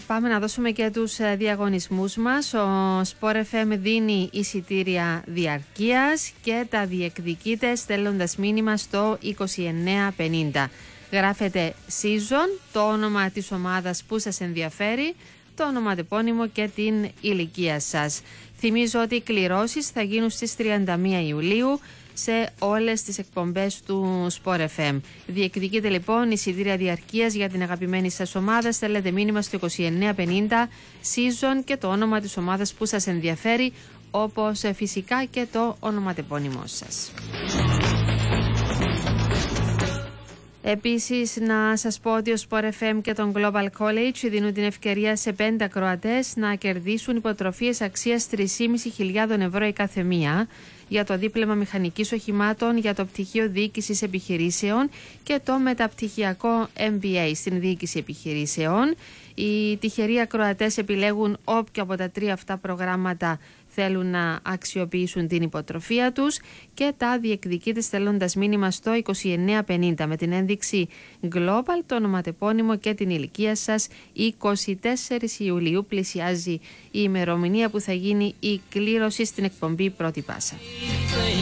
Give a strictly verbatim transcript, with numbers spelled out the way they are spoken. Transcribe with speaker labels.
Speaker 1: Πάμε να δώσουμε και τους διαγωνισμούς μας. Ο Sport εφ εμ δίνει εισιτήρια διαρκείας και τα διεκδικείτε στέλνοντας μήνυμα στο είκοσι εννέα πενήντα. Γράφετε season, το όνομα της ομάδας που σας ενδιαφέρει, το ονοματεπώνυμο και την ηλικία σας. Θυμίζω ότι οι κληρώσεις θα γίνουν στις τριάντα μία Ιουλίου σε όλες τις εκπομπές του Sport εφ εμ. Διεκδικείτε λοιπόν εισιτήρια διαρκείας για την αγαπημένη σας ομάδα. Στέλνετε μήνυμα στο είκοσι εννέα πενήντα season και το όνομα της ομάδας που σας ενδιαφέρει, όπως φυσικά και το ονοματεπώνυμό σας. Επίσης, να σας πω ότι ο Sport εφ εμ και τον Global College δίνουν την ευκαιρία σε πέντε ακροατές να κερδίσουν υποτροφίες αξίας τρεις χιλιάδες πεντακόσια ευρώ η κάθε μία για το δίπλωμα μηχανικής οχημάτων, για το πτυχίο διοίκησης επιχειρήσεων και το μεταπτυχιακό εμ μπι έι στην διοίκηση επιχειρήσεων. Οι τυχεροί ακροατές επιλέγουν όποιο από τα τρία αυτά προγράμματα θέλουν να αξιοποιήσουν την υποτροφία τους και τα διεκδικείτε στέλνοντας μήνυμα στο είκοσι εννέα πενήντα με την ένδειξη Global, το ονοματεπώνυμο και την ηλικία σας. είκοσι τέσσερις Ιουλίου πλησιάζει η ημερομηνία που θα γίνει η κλήρωση στην εκπομπή Πρώτη Πάσα.